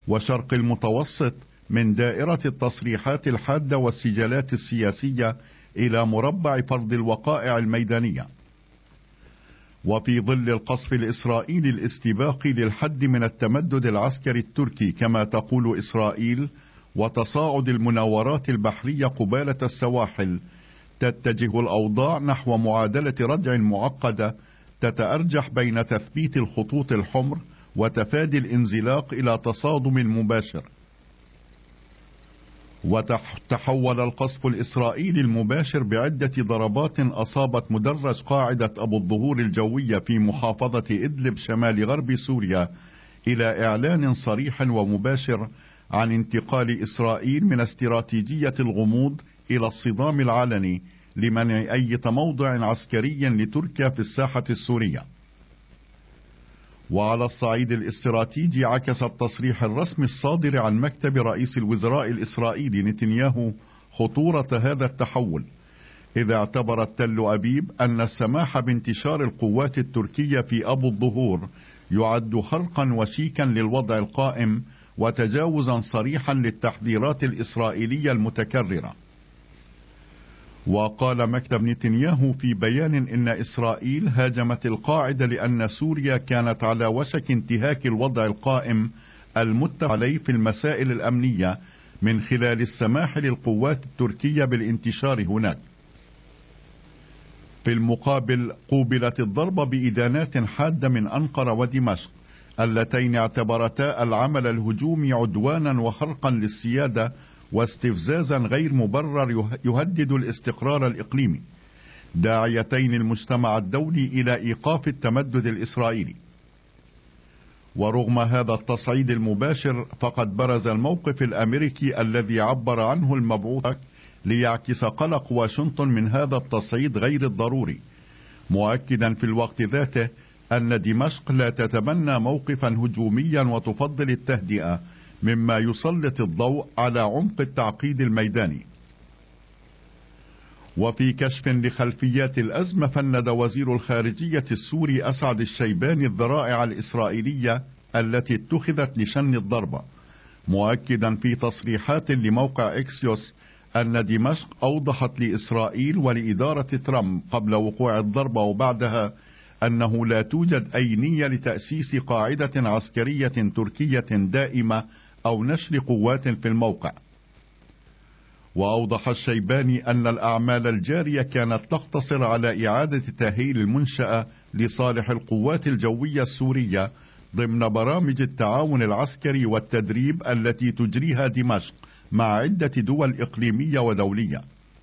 وشرق المتوسط من دائرة التصريحات الحادة والسجالات السياسية إلى مربع فرض الوقائع الميدانية. وفي ظل القصف الإسرائيلي الاستباقي للحد من التمدد العسكري التركي كما تقول إسرائيل، وتصاعد المناورات البحرية قبالة السواحل، تتجه الأوضاع نحو معادلة ردع معقدة تتأرجح بين تثبيت الخطوط الحمر وتفادي الانزلاق إلى تصادم مباشر. وتحول القصف الإسرائيلي المباشر بعدة ضربات أصابت مدرج قاعدة أبو الظهور الجوية في محافظة إدلب شمال غرب سوريا إلى إعلان صريح ومباشر عن انتقال إسرائيل من استراتيجية الغموض إلى الصدام العلني لمنع أي تموضع عسكري لتركيا في الساحة السورية. وعلى الصعيد الاستراتيجي عكس التصريح الرسمي الصادر عن مكتب رئيس الوزراء الإسرائيلي نتنياهو خطورة هذا التحول، إذا اعتبرت تل أبيب أن السماح بانتشار القوات التركية في أبو الظهور يعد خرقا وشيكا للوضع القائم وتجاوزا صريحا للتحذيرات الإسرائيلية المتكررة. وقال مكتب نتنياهو في بيان إن إسرائيل هاجمت القاعدة لأن سوريا كانت على وشك انتهاك الوضع القائم المتفق عليه في المسائل الأمنية من خلال السماح للقوات التركية بالانتشار هناك. في المقابل قوبلت الضربة بإدانات حادة من أنقرة ودمشق، اللتين اعتبرتا العمل الهجومي عدوانا وخرقا للسيادة واستفزازا غير مبرر يهدد الاستقرار الإقليمي، داعيتين المجتمع الدولي إلى إيقاف التمدد الإسرائيلي. ورغم هذا التصعيد المباشر فقد برز الموقف الأمريكي الذي عبر عنه المبعوث ليعكس قلق واشنطن من هذا التصعيد غير الضروري، مؤكدا في الوقت ذاته أن دمشق لا تتبنى موقفا هجوميا وتفضل التهدئة، مما يسلط الضوء على عمق التعقيد الميداني. وفي كشف لخلفيات الأزمة فند وزير الخارجية السوري أسعد الشيباني الذرائع الإسرائيلية التي اتخذت لشن الضربة، مؤكدا في تصريحات لموقع إكسيوس أن دمشق أوضحت لإسرائيل ولإدارة ترامب قبل وقوع الضربة وبعدها أنه لا توجد أي نية لتأسيس قاعدة عسكرية تركية دائمة أو نشر قوات في الموقع. وأوضح الشيباني أن الأعمال الجارية كانت تقتصر على إعادة تأهيل المنشأة لصالح القوات الجوية السورية ضمن برامج التعاون العسكري والتدريب التي تجريها دمشق مع عدة دول إقليمية ودولية.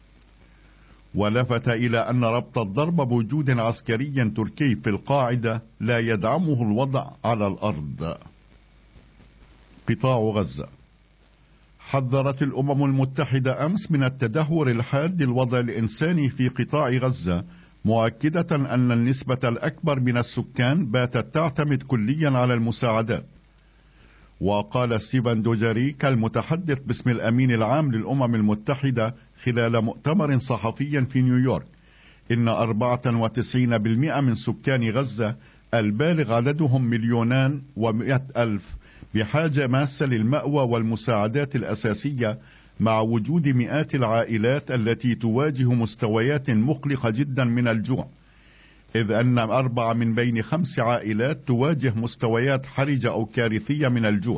ولفت إلى أن ربط الضرب بوجود عسكري تركي في القاعدة لا يدعمه الوضع على الأرض. قطاع غزة. حذرت الأمم المتحدة أمس من التدهور الحاد للوضع الإنساني في قطاع غزة، مؤكدة أن النسبة الأكبر من السكان باتت تعتمد كليا على المساعدات. وقال ستيفن دوجاريك المتحدث باسم الأمين العام للأمم المتحدة خلال مؤتمر صحفي في نيويورك إن 94% من سكان غزة البالغ عددهم 2,100,000 بحاجة ماسة للمأوى والمساعدات الأساسية، مع وجود مئات العائلات التي تواجه مستويات مقلقة جدا من الجوع، إذ أن 4 من بين 5 عائلات تواجه مستويات حرجة أو كارثية من الجوع.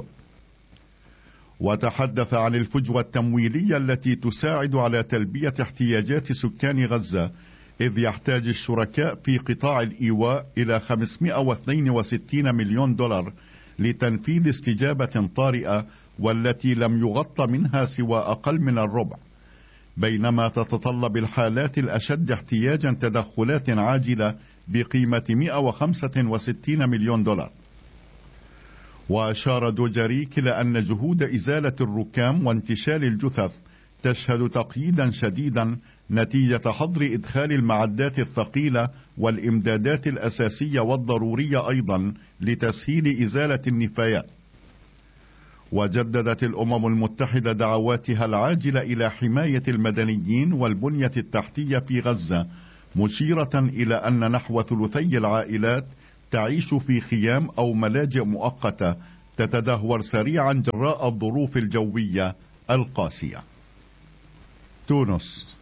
وتحدث عن الفجوة التمويلية التي تساعد على تلبية احتياجات سكان غزة، إذ يحتاج الشركاء في قطاع الإيواء إلى 562 مليون دولار لتنفيذ استجابة طارئة، والتي لم يغطى منها سوى أقل من الربع، بينما تتطلب الحالات الأشد احتياجا تدخلات عاجلة بقيمة 165 مليون دولار. وأشار دوجاريك إلى أن جهود إزالة الركام وانتشال الجثث تشهد تقييدا شديدا نتيجة حظر إدخال المعدات الثقيلة والإمدادات الأساسية والضرورية أيضا لتسهيل إزالة النفايات. وجددت الأمم المتحدة دعواتها العاجلة إلى حماية المدنيين والبنية التحتية في غزة، مشيرة إلى أن نحو ثلثي العائلات تعيش في خيام أو ملاجئ مؤقتة تتدهور سريعا جراء الظروف الجوية القاسية. تونس.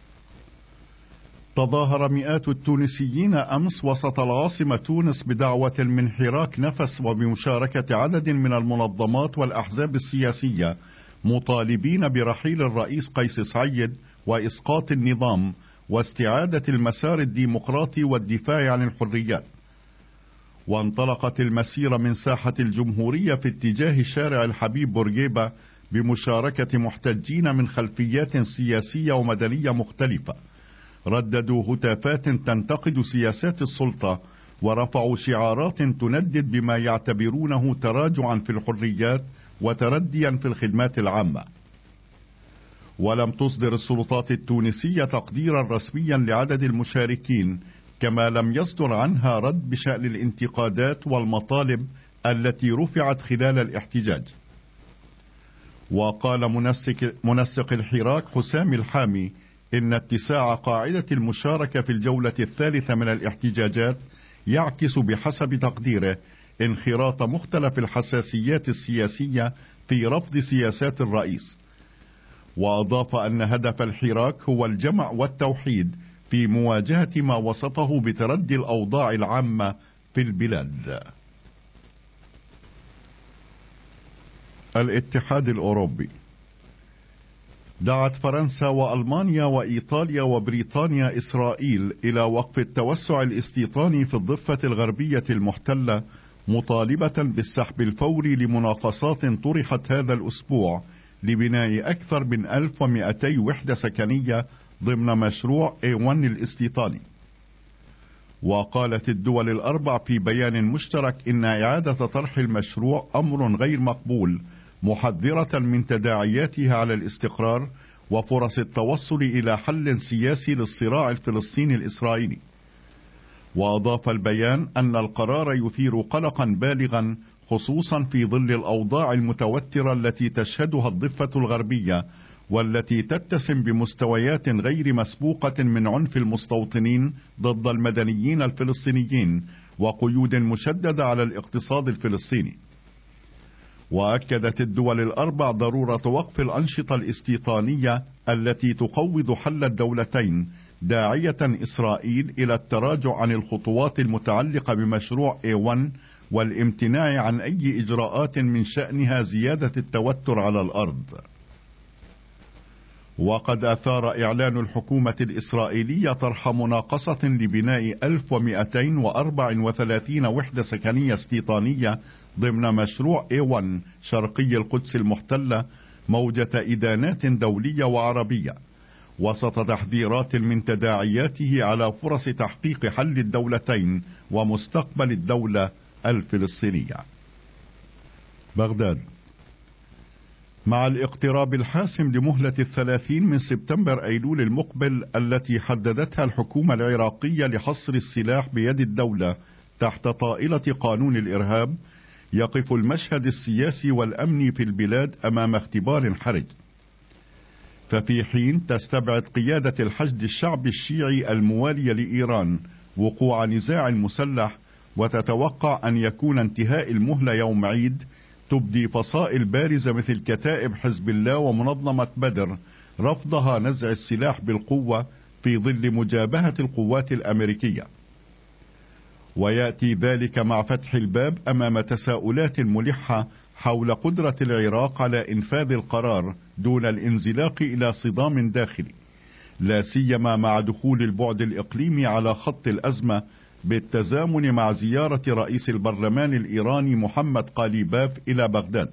تظاهر مئات التونسيين أمس وسط العاصمة تونس بدعوة من حراك نفس وبمشاركة عدد من المنظمات والأحزاب السياسية، مطالبين برحيل الرئيس قيس سعيد وإسقاط النظام واستعادة المسار الديمقراطي والدفاع عن الحريات. وانطلقت المسيرة من ساحة الجمهورية في اتجاه شارع الحبيب بورقيبة بمشاركة محتجين من خلفيات سياسية ومدنية مختلفة، رددوا هتافات تنتقد سياسات السلطة ورفعوا شعارات تندد بما يعتبرونه تراجعا في الحريات وترديا في الخدمات العامة. ولم تصدر السلطات التونسية تقديرا رسميا لعدد المشاركين، كما لم يصدر عنها رد بشأن الانتقادات والمطالب التي رفعت خلال الاحتجاج. وقال منسق الحراك حسام الحامي إن اتساع قاعدة المشاركة في الجولة الثالثة من الاحتجاجات يعكس بحسب تقديره انخراط مختلف الحساسيات السياسية في رفض سياسات الرئيس. وأضاف أن هدف الحراك هو الجمع والتوحيد في مواجهة ما وصفه بتردي الأوضاع العامة في البلاد. الاتحاد الأوروبي. دعت فرنسا وألمانيا وإيطاليا وبريطانيا إسرائيل إلى وقف التوسع الاستيطاني في الضفة الغربية المحتلة، مطالبة بالسحب الفوري لمناقصات طرحت هذا الأسبوع لبناء أكثر من 1200 وحدة سكنية ضمن مشروع A1 الاستيطاني. وقالت الدول الأربع في بيان مشترك إن إعادة طرح المشروع أمر غير مقبول، محذرة من تداعياتها على الاستقرار وفرص التوصل إلى حل سياسي للصراع الفلسطيني الإسرائيلي. وأضاف البيان أن القرار يثير قلقا بالغا، خصوصا في ظل الأوضاع المتوترة التي تشهدها الضفة الغربية، والتي تتسم بمستويات غير مسبوقة من عنف المستوطنين ضد المدنيين الفلسطينيين وقيود مشددة على الاقتصاد الفلسطيني. وأكدت الدول الأربع ضرورة وقف الأنشطة الاستيطانية التي تقوض حل الدولتين، داعية إسرائيل إلى التراجع عن الخطوات المتعلقة بمشروع A1 والامتناع عن أي إجراءات من شأنها زيادة التوتر على الأرض. وقد أثار إعلان الحكومة الإسرائيلية طرح مناقصة لبناء 1234 وحدة سكنية استيطانية ضمن مشروع A1 شرقي القدس المحتلة موجة إدانات دولية وعربية، وسط تحذيرات من تداعياته على فرص تحقيق حل الدولتين ومستقبل الدولة الفلسطينية. بغداد. مع الاقتراب الحاسم لمهلة 30 من سبتمبر أيلول المقبل التي حددتها الحكومة العراقية لحصر السلاح بيد الدولة تحت طائلة قانون الإرهاب، يقف المشهد السياسي والأمني في البلاد أمام اختبار حرج. ففي حين تستبعد قيادة الحشد الشعبي الشيعي الموالية لإيران وقوع نزاع مسلح وتتوقع أن يكون انتهاء المهلة يوم عيد، تبدي فصائل بارزة مثل كتائب حزب الله ومنظمة بدر رفضها نزع السلاح بالقوة في ظل مجابهة القوات الأمريكية. ويأتي ذلك مع فتح الباب أمام تساؤلات ملحة حول قدرة العراق على إنفاذ القرار دون الانزلاق إلى صدام داخلي، لا سيما مع دخول البعد الإقليمي على خط الأزمة بالتزامن مع زيارة رئيس البرلمان الإيراني محمد قاليباف إلى بغداد.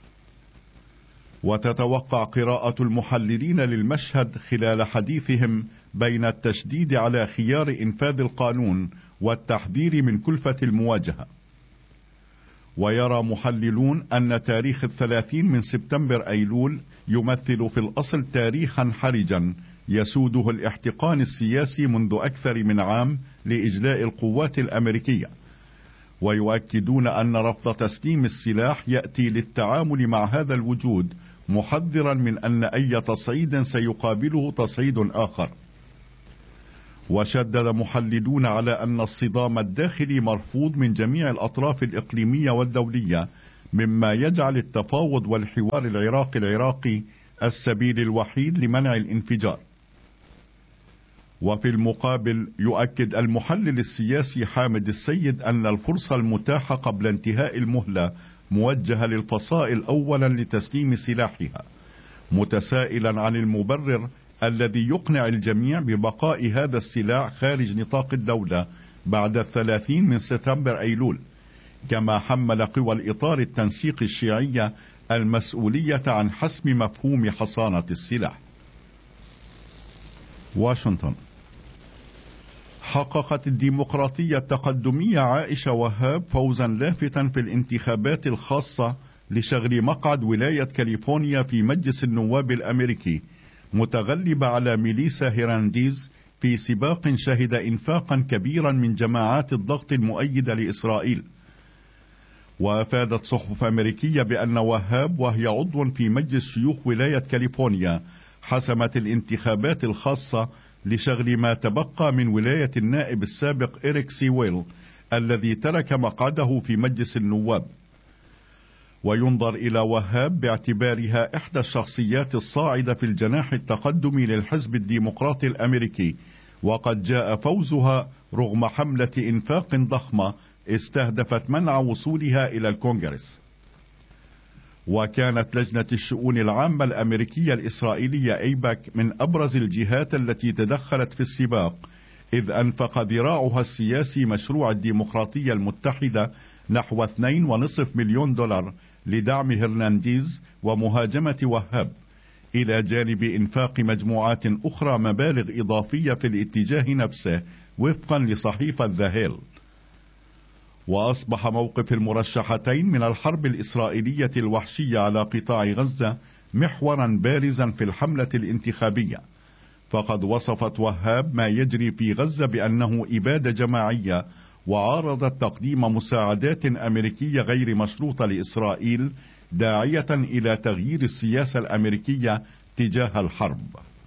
وتتوقع قراءة المحللين للمشهد خلال حديثهم بين التشديد على خيار إنفاذ القانون والتحذير من كلفة المواجهة. ويرى محللون أن تاريخ 30 من سبتمبر أيلول يمثل في الأصل تاريخا حرجا يسوده الاحتقان السياسي منذ أكثر من عام لإجلاء القوات الأمريكية، ويؤكدون أن رفض تسليم السلاح يأتي للتعامل مع هذا الوجود، محذرا من أن أي تصعيد سيقابله تصعيد آخر. وشدد محللون على أن الصدام الداخلي مرفوض من جميع الأطراف الإقليمية والدولية، مما يجعل التفاوض والحوار العراقي السبيل الوحيد لمنع الانفجار. وفي المقابل يؤكد المحلل السياسي حامد السيد أن الفرصة المتاحة قبل انتهاء المهلة موجهة للفصائل أولا لتسليم سلاحها، متسائلا عن المبرر الذي يقنع الجميع ببقاء هذا السلاح خارج نطاق الدولة بعد 30 من سبتمبر أيلول، كما حمل قوى الإطار التنسيق الشيعية المسؤولية عن حسم مفهوم حصانة السلاح. واشنطن. حققت الديمقراطية التقدمية عائشة وهاب فوزا لافتا في الانتخابات الخاصة لشغل مقعد ولاية كاليفورنيا في مجلس النواب الأمريكي، متغلبة على ميليسا هيرانديز في سباق شهد إنفاقا كبيرا من جماعات الضغط المؤيدة لإسرائيل. وأفادت صحف أمريكية بأن وهاب وهي عضو في مجلس شيوخ ولاية كاليفورنيا حسمت الانتخابات الخاصة لشغل ما تبقى من ولاية النائب السابق إريك سيويل الذي ترك مقعده في مجلس النواب. وينظر إلى وهاب باعتبارها إحدى الشخصيات الصاعدة في الجناح التقدمي للحزب الديمقراطي الأمريكي، وقد جاء فوزها رغم حملة إنفاق ضخمة استهدفت منع وصولها إلى الكونغرس. وكانت لجنة الشؤون العامة الأمريكية الإسرائيلية أيباك من أبرز الجهات التي تدخلت في السباق، إذ أنفق ذراعها السياسي مشروع الديمقراطية المتحدة نحو 2.5 مليون دولار لدعم هرنانديز ومهاجمة وهاب، إلى جانب إنفاق مجموعات أخرى مبالغ إضافية في الاتجاه نفسه وفقا لصحيفة ذا هيل. وأصبح موقف المرشحتين من الحرب الإسرائيلية الوحشية على قطاع غزة محورا بارزا في الحملة الانتخابية، فقد وصفت وهاب ما يجري في غزة بأنه إبادة جماعية، وعارضت تقديم مساعدات أمريكية غير مشروطة لإسرائيل، داعية إلى تغيير السياسة الأمريكية تجاه الحرب.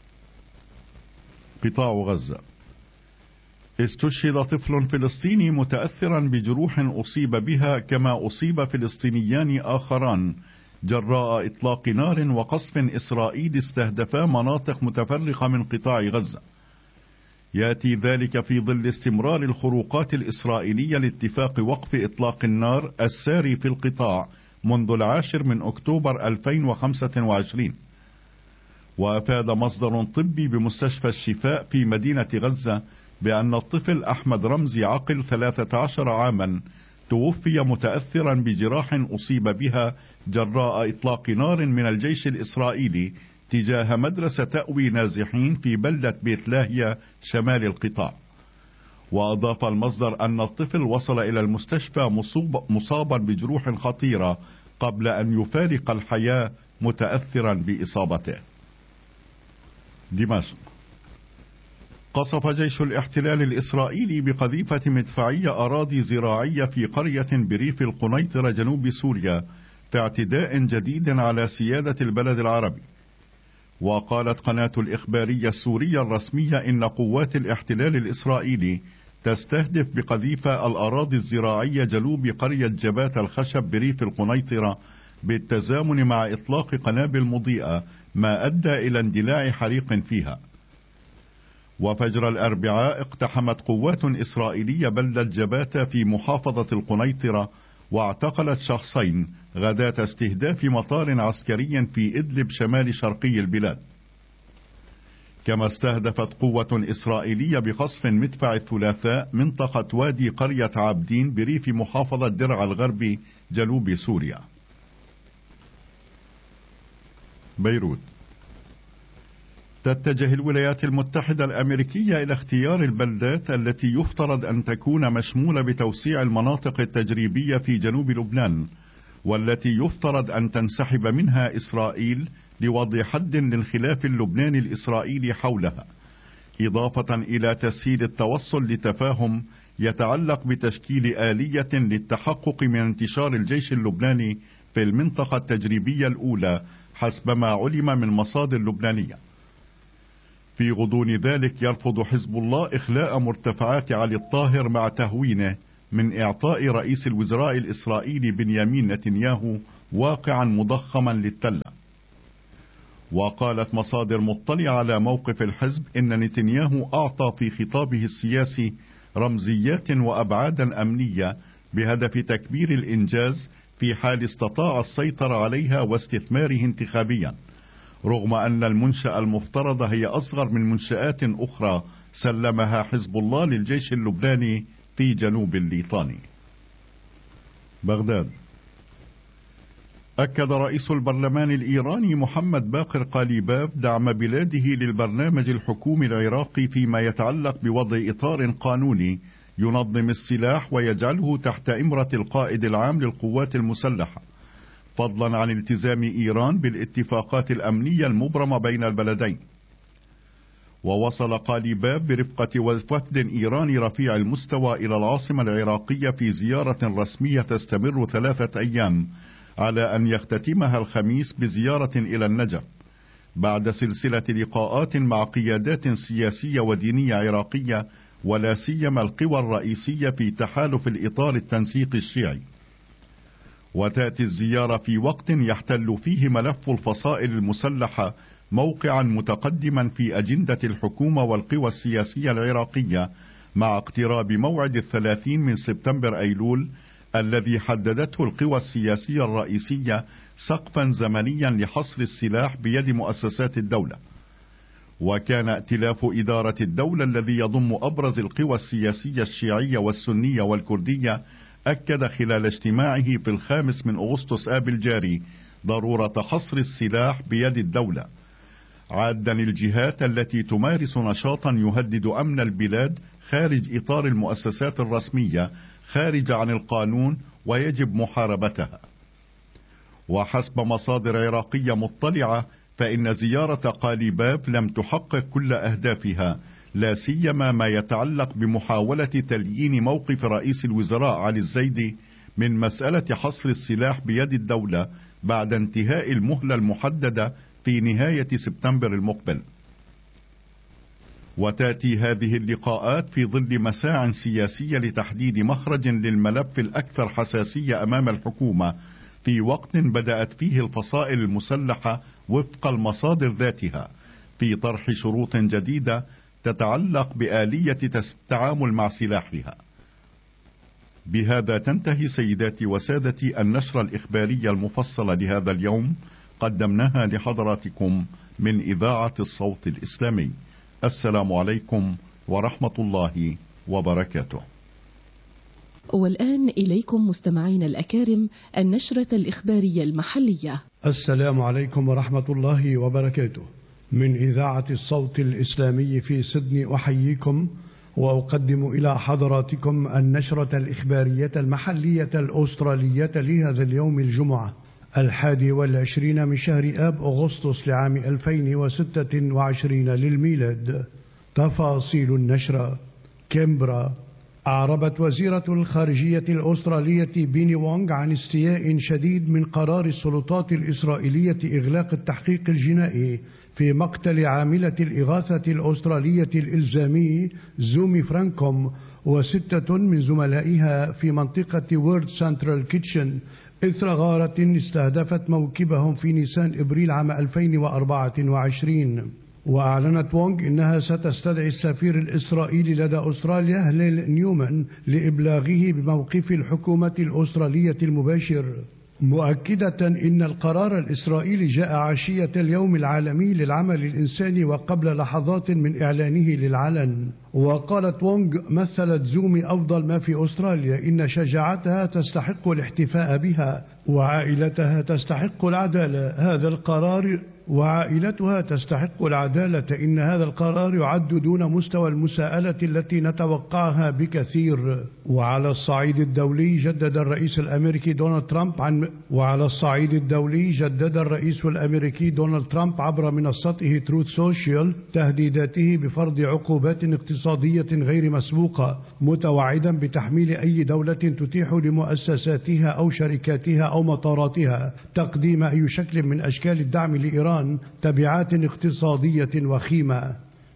قطاع غزة. استشهد طفل فلسطيني متأثرا بجروح أصيب بها كما أصيب فلسطينيان آخران جراء إطلاق نار وقصف إسرائيلي استهدفا مناطق متفرقة من قطاع غزة. يأتي ذلك في ظل استمرار الخروقات الإسرائيلية لاتفاق وقف إطلاق النار الساري في القطاع منذ 10 من أكتوبر 2025. وأفاد مصدر طبي بمستشفى الشفاء في مدينة غزة بأن الطفل أحمد رمزي عقل 13 عاما توفي متأثرا بجراح أصيب بها جراء إطلاق نار من الجيش الإسرائيلي تجاه مدرسة تأوي نازحين في بلدة بيت لاهيا شمال القطاع. وأضاف المصدر أن الطفل وصل إلى المستشفى مصابا بجروح خطيرة قبل أن يفارق الحياة متأثرا بإصابته. دمشق. قصف جيش الاحتلال الإسرائيلي بقذيفة مدفعية أراضي زراعية في قرية بريف القنيطرة جنوب سوريا في اعتداء جديد على سيادة البلد العربي. وقالت قناة الإخبارية السورية الرسمية إن قوات الاحتلال الإسرائيلي تستهدف بقذيفة الأراضي الزراعية جنوب قرية جبات الخشب بريف القنيطرة بالتزامن مع إطلاق قنابل مضيئة، ما أدى إلى اندلاع حريق فيها. وفجر الأربعاء اقتحمت قوات إسرائيلية بلدة جباتة في محافظة القنيطرة واعتقلت شخصين غداة استهداف مطار عسكري في إدلب شمال شرقي البلاد. كما استهدفت قوة إسرائيلية بقصف مدفع الثلاثاء منطقة وادي قرية عابدين بريف محافظة درع الغربي جنوب سوريا. بيروت. تتجه الولايات المتحدة الأمريكية إلى اختيار البلدات التي يفترض أن تكون مشمولة بتوسيع المناطق التجريبية في جنوب لبنان، والتي يفترض أن تنسحب منها إسرائيل لوضع حد للخلاف اللبناني الإسرائيلي حولها، إضافة إلى تسهيل التوصل لتفاهم يتعلق بتشكيل آلية للتحقق من انتشار الجيش اللبناني في المنطقة التجريبية الأولى حسب ما علم من مصادر لبنانية. في غضون ذلك يرفض حزب الله إخلاء مرتفعات علي الطاهر مع تهوينه من إعطاء رئيس الوزراء الإسرائيلي بنيامين نتنياهو واقعا مضخما للتلة. وقالت مصادر مطلعة على موقف الحزب إن نتنياهو أعطى في خطابه السياسي رمزيات وأبعادا أمنية بهدف تكبير الإنجاز في حال استطاع السيطرة عليها واستثماره انتخابيا، رغم أن المنشأة المفترضة هي أصغر من منشآت أخرى سلمها حزب الله للجيش اللبناني في جنوب الليطاني. بغداد. أكد رئيس البرلمان الإيراني محمد باقر قاليباف دعم بلاده للبرنامج الحكومي العراقي فيما يتعلق بوضع إطار قانوني ينظم السلاح ويجعله تحت إمرة القائد العام للقوات المسلحة، فضلا عن التزام إيران بالاتفاقات الأمنية المبرمة بين البلدين. ووصل قاليباف برفقة وفد إيراني رفيع المستوى إلى العاصمة العراقية في زيارة رسمية تستمر 3 أيام، على أن يختتمها الخميس بزيارة إلى النجف، بعد سلسلة لقاءات مع قيادات سياسية ودينية عراقية، ولا سيما القوى الرئيسية في تحالف الإطار التنسيقي الشيعي. وتأتي الزيارة في وقت يحتل فيه ملف الفصائل المسلحة موقعا متقدما في أجندة الحكومة والقوى السياسية العراقية، مع اقتراب موعد 30 من سبتمبر أيلول الذي حددته القوى السياسية الرئيسية سقفا زمنيا لحصر السلاح بيد مؤسسات الدولة. وكان ائتلاف إدارة الدولة الذي يضم أبرز القوى السياسية الشيعية والسنية والكردية أكد خلال اجتماعه في 5 من أغسطس آب الجاري ضرورة حصر السلاح بيد الدولة، عادا الجهات التي تمارس نشاطا يهدد أمن البلاد خارج إطار المؤسسات الرسمية، خارج عن القانون، ويجب محاربتها. وحسب مصادر عراقية مطلعة فإن زيارة قاليباف لم تحقق كل أهدافها، لا سيما ما يتعلق بمحاولة تليين موقف رئيس الوزراء علي الزيدي من مسألة حصر السلاح بيد الدولة بعد انتهاء المهلة المحددة في نهاية سبتمبر المقبل. وتأتي هذه اللقاءات في ظل مساع سياسية لتحديد مخرج للملف الأكثر حساسية أمام الحكومة، في وقت بدأت فيه الفصائل المسلحة وفق المصادر ذاتها في طرح شروط جديدة تتعلق بآلية التعامل مع سلاحها. بهذا تنتهي سيداتي وسادتي النشرة الإخبارية المفصلة لهذا اليوم، قدمناها لحضراتكم من إذاعة الصوت الإسلامي. السلام عليكم ورحمة الله وبركاته. والآن إليكم مستمعين الأكارم النشرة الإخبارية المحلية. السلام عليكم ورحمة الله وبركاته. من إذاعة الصوت الإسلامي في سيدني أحييكم وأقدم إلى حضراتكم النشرة الإخبارية المحلية الأسترالية لهذا اليوم الجمعة 21 من شهر آب أغسطس لعام 2026 للميلاد. تفاصيل النشرة. كامبرا. أعربت وزيرة الخارجية الأسترالية بيني وونغ عن استياء شديد من قرار السلطات الإسرائيلية إغلاق التحقيق الجنائي في مقتل عاملة الإغاثة الأسترالية الإلزامي زومي فرانكوم و6 من زملائها في منطقة وورد سنترال كيتشن إثر غارة استهدفت موكبهم في نيسان إبريل عام 2024. وأعلنت وونغ إنها ستستدعي السفير الإسرائيلي لدى أستراليا هليل نيومان لإبلاغه بموقف الحكومة الأسترالية المباشر، مؤكدة إن القرار الإسرائيلي جاء عشية اليوم العالمي للعمل الإنساني وقبل لحظات من إعلانه للعلن. وقالت وونغ: مثلت زومي أفضل ما في أستراليا، إن شجاعتها تستحق الاحتفاء بها، وعائلتها تستحق العدالة. وعائلتها تستحق العدالة. إن هذا القرار يعد دون مستوى المساءلة التي نتوقعها بكثير. وعلى الصعيد الدولي جدد الرئيس الأمريكي دونالد ترامب عبر منصته تروث سوشيال تهديداته بفرض عقوبات اقتصادية غير مسبوقة، متوعدا بتحميل أي دولة تتيح لمؤسساتها أو شركاتها أو مطاراتها تقديم أي شكل من أشكال الدعم لإيران تبعات اقتصادية وخيمة.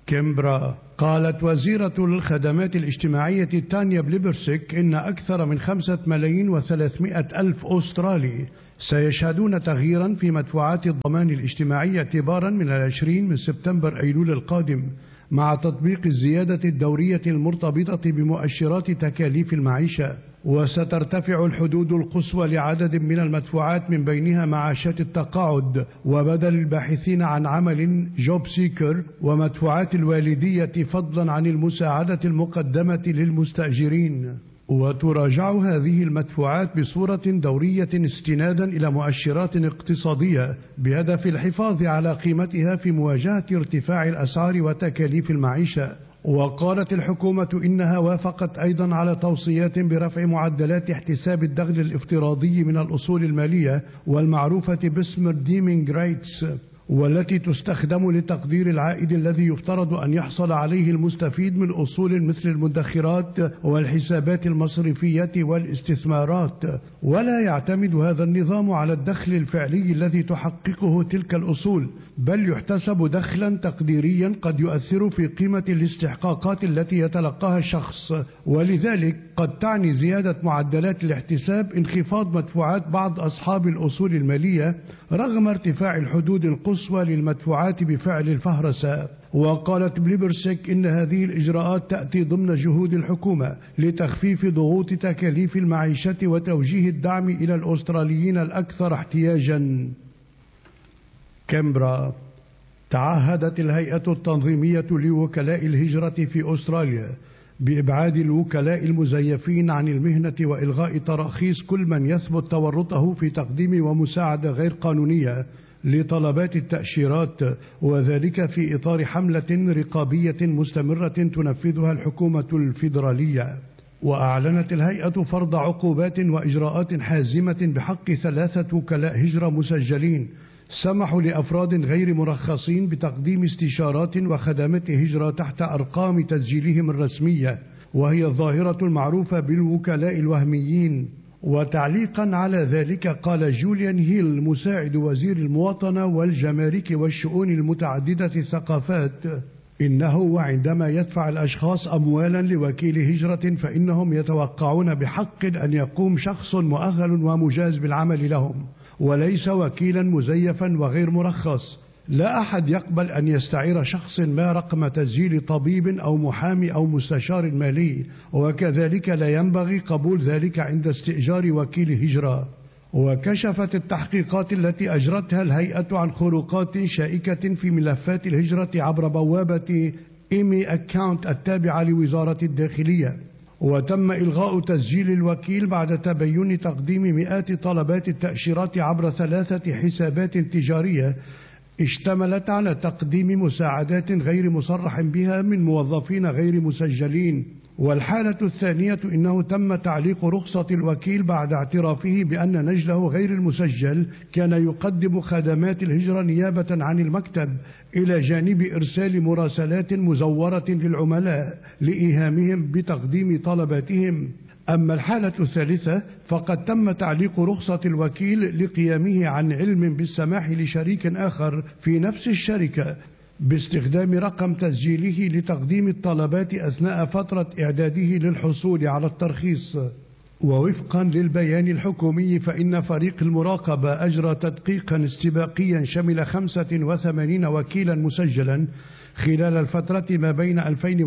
كامبرا. قالت وزيرة الخدمات الاجتماعية تانيا بليبرسيك إن أكثر من 5,300,000 أسترالي سيشهدون تغييرا في مدفوعات الضمان الاجتماعي اعتبارا من 20 سبتمبر أيلول القادم، مع تطبيق الزيادة الدورية المرتبطة بمؤشرات تكاليف المعيشة. وسترتفع الحدود القصوى لعدد من المدفوعات من بينها معاشات التقاعد وبدل الباحثين عن عمل جوب سيكر ومدفوعات الوالدية، فضلا عن المساعدة المقدمة للمستأجرين. وتراجع هذه المدفوعات بصورة دورية استنادا إلى مؤشرات اقتصادية بهدف الحفاظ على قيمتها في مواجهة ارتفاع الأسعار وتكاليف المعيشة. وقالت الحكومة إنها وافقت أيضا على توصيات برفع معدلات احتساب الدخل الافتراضي من الأصول المالية والمعروفة باسم الديمينج رايتس، والتي تستخدم لتقدير العائد الذي يفترض أن يحصل عليه المستفيد من أصول مثل المدخرات والحسابات المصرفية والاستثمارات. ولا يعتمد هذا النظام على الدخل الفعلي الذي تحققه تلك الأصول، بل يحتسب دخلا تقديريا قد يؤثر في قيمة الاستحقاقات التي يتلقاها الشخص. ولذلك قد تعني زيادة معدلات الاحتساب انخفاض مدفوعات بعض أصحاب الأصول المالية رغم ارتفاع الحدود القصوى للمدفوعات بفعل الفهرسة. وقالت بليبرسيك إن هذه الإجراءات تأتي ضمن جهود الحكومة لتخفيف ضغوط تكاليف المعيشة وتوجيه الدعم إلى الأستراليين الأكثر احتياجا. كامبرا. تعهدت الهيئة التنظيمية لوكلاء الهجرة في أستراليا بإبعاد الوكلاء المزيفين عن المهنة وإلغاء تراخيص كل من يثبت تورطه في تقديم ومساعدة غير قانونية لطلبات التأشيرات، وذلك في إطار حملة رقابية مستمرة تنفذها الحكومة الفيدرالية. وأعلنت الهيئة فرض عقوبات وإجراءات حازمة بحق 3 وكلاء هجرة مسجلين سمحوا لأفراد غير مرخصين بتقديم استشارات وخدمات هجرة تحت أرقام تسجيلهم الرسمية، وهي الظاهرة المعروفة بالوكلاء الوهميين. وتعليقا على ذلك قال جوليان هيل مساعد وزير المواطنة والجمارك والشؤون المتعددة الثقافات إنه وعندما يدفع الأشخاص أموالا لوكيل هجرة فإنهم يتوقعون بحق أن يقوم شخص مؤهل ومجاز بالعمل لهم وليس وكيلا مزيفا وغير مرخص. لا أحد يقبل أن يستعير شخص ما رقم تسجيل طبيب أو محامي أو مستشار مالي، وكذلك لا ينبغي قبول ذلك عند استئجار وكيل هجرة. وكشفت التحقيقات التي أجرتها الهيئة عن خروقات شائكة في ملفات الهجرة عبر بوابة إيمي أكاونت التابعة لوزارة الداخلية، وتم إلغاء تسجيل الوكيل بعد تبين تقديم مئات طلبات التأشيرات عبر 3 حسابات تجارية اشتملت على تقديم مساعدات غير مصرح بها من موظفين غير مسجلين. والحالة الثانية إنه تم تعليق رخصة الوكيل بعد اعترافه بأن نجله غير المسجل كان يقدم خدمات الهجرة نيابة عن المكتب إلى جانب إرسال مراسلات مزورة للعملاء لإيهامهم بتقديم طلباتهم. أما الحالة الثالثة فقد تم تعليق رخصة الوكيل لقيامه عن علم بالسماح لشريك آخر في نفس الشركة باستخدام رقم تسجيله لتقديم الطلبات أثناء فترة إعداده للحصول على الترخيص. ووفقا للبيان الحكومي فإن فريق المراقبة أجرى تدقيقا استباقيا شمل 85 وكيلا مسجلا خلال الفترة ما بين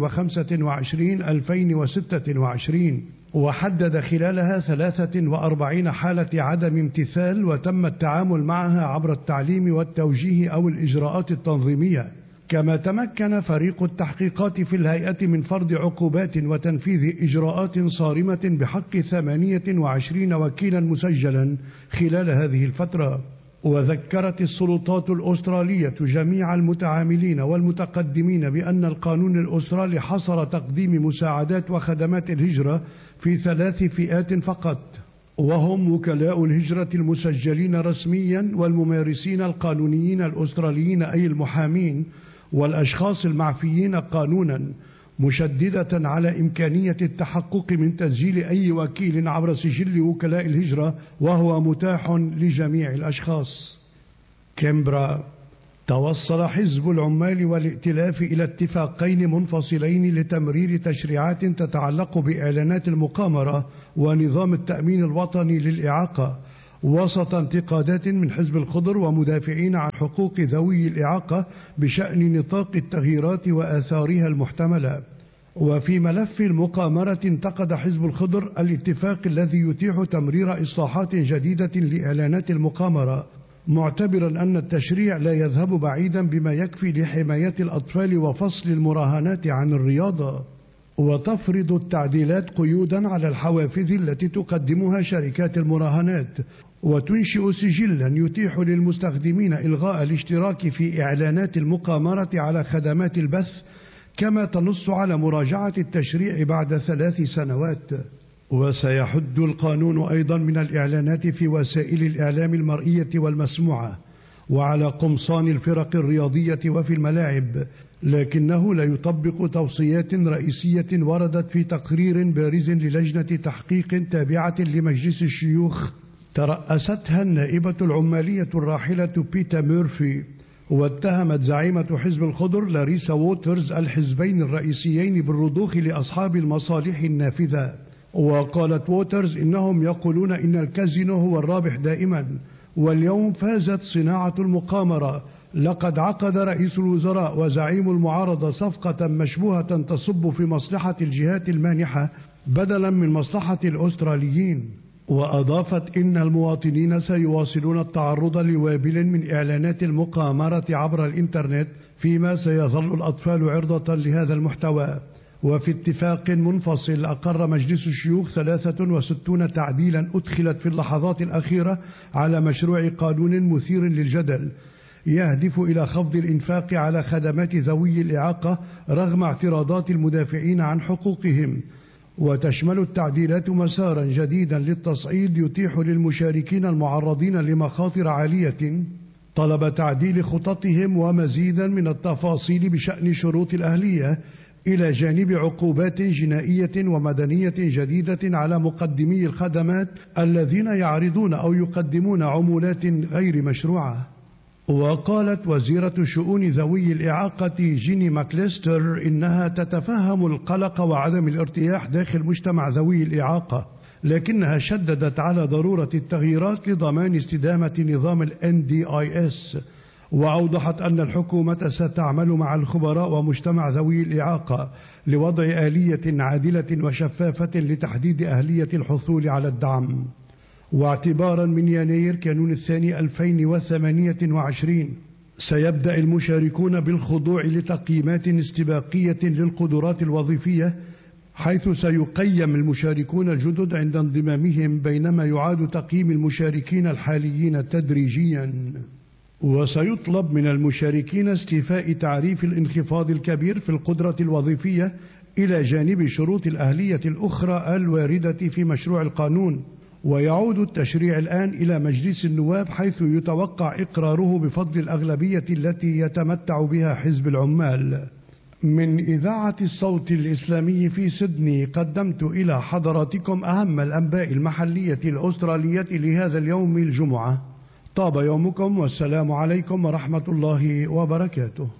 2025-2026، وحدد خلالها 43 حالة عدم امتثال وتم التعامل معها عبر التعليم والتوجيه أو الإجراءات التنظيمية. كما تمكن فريق التحقيقات في الهيئة من فرض عقوبات وتنفيذ إجراءات صارمة بحق 28 وكيلا مسجلا خلال هذه الفترة. وذكرت السلطات الأسترالية جميع المتعاملين والمتقدمين بأن القانون الأسترالي حصر تقديم مساعدات وخدمات الهجرة في 3 فئات فقط، وهم وكلاء الهجرة المسجلين رسميا والممارسين القانونيين الأستراليين أي المحامين والأشخاص المعفيين قانونا، مشددة على إمكانية التحقق من تسجيل أي وكيل عبر سجل وكلاء الهجرة وهو متاح لجميع الأشخاص. كامبرا. توصل حزب العمال والائتلاف إلى اتفاقين منفصلين لتمرير تشريعات تتعلق بإعلانات المقامرة ونظام التأمين الوطني للإعاقة، وسط انتقادات من حزب الخضر ومدافعين عن حقوق ذوي الإعاقة بشأن نطاق التغييرات وآثارها المحتملة. وفي ملف المقامرة انتقد حزب الخضر الاتفاق الذي يتيح تمرير إصلاحات جديدة لإعلانات المقامرة، معتبرا أن التشريع لا يذهب بعيدا بما يكفي لحماية الأطفال وفصل المراهنات عن الرياضة، وتفرض التعديلات قيودا على الحوافز التي تقدمها شركات المراهنات، وتنشئ سجلا يتيح للمستخدمين إلغاء الاشتراك في إعلانات المقامرة على خدمات البث، كما تنص على مراجعة التشريع بعد 3 سنوات. وسيحد القانون أيضا من الإعلانات في وسائل الإعلام المرئية والمسموعة وعلى قمصان الفرق الرياضية وفي الملاعب، لكنه لا يطبق توصيات رئيسية وردت في تقرير بارز للجنة تحقيق تابعة لمجلس الشيوخ ترأستها النائبة العمالية الراحلة بيتا ميرفي، واتهمت زعيمة حزب الخضر لاريسا ووترز الحزبين الرئيسيين بالرضوخ لأصحاب المصالح النافذة. وقالت ووترز إنهم يقولون إن الكازينو هو الرابح دائما، واليوم فازت صناعة المقامرة. لقد عقد رئيس الوزراء وزعيم المعارضة صفقة مشبوهة تصب في مصلحة الجهات المانحة بدلا من مصلحة الأستراليين. وأضافت إن المواطنين سيواصلون التعرض لوابل من إعلانات المقامرة عبر الإنترنت، فيما سيظل الأطفال عرضة لهذا المحتوى. وفي اتفاق منفصل أقر مجلس الشيوخ 63 تعديلا أدخلت في اللحظات الأخيرة على مشروع قانون مثير للجدل يهدف إلى خفض الإنفاق على خدمات ذوي الإعاقة رغم اعتراضات المدافعين عن حقوقهم. وتشمل التعديلات مسارا جديدا للتصعيد يتيح للمشاركين المعرضين لمخاطر عالية طلب تعديل خططهم ومزيدا من التفاصيل بشأن شروط الأهلية، إلى جانب عقوبات جنائية ومدنية جديدة على مقدمي الخدمات الذين يعرضون أو يقدمون عمولات غير مشروعة. وقالت وزيرة شؤون ذوي الإعاقة جيني ماكليستر إنها تتفهم القلق وعدم الارتياح داخل مجتمع ذوي الإعاقة، لكنها شددت على ضرورة التغييرات لضمان استدامة نظام NDIS، وأوضحت أن الحكومة ستعمل مع الخبراء ومجتمع ذوي الإعاقة لوضع آلية عادلة وشفافة لتحديد أهلية الحصول على الدعم. واعتبارا من يناير كانون الثاني 2028 سيبدأ المشاركون بالخضوع لتقييمات استباقية للقدرات الوظيفية، حيث سيقيم المشاركون الجدد عند انضمامهم، بينما يعاد تقييم المشاركين الحاليين تدريجيا. وسيطلب من المشاركين استيفاء تعريف الانخفاض الكبير في القدرة الوظيفية إلى جانب شروط الأهلية الأخرى الواردة في مشروع القانون. ويعود التشريع الآن إلى مجلس النواب، حيث يتوقع إقراره بفضل الأغلبية التي يتمتع بها حزب العمال. من إذاعة الصوت الإسلامي في سيدني قدمت إلى حضراتكم أهم الأنباء المحلية الأسترالية لهذا اليوم الجمعة. طاب يومكم، والسلام عليكم ورحمة الله وبركاته.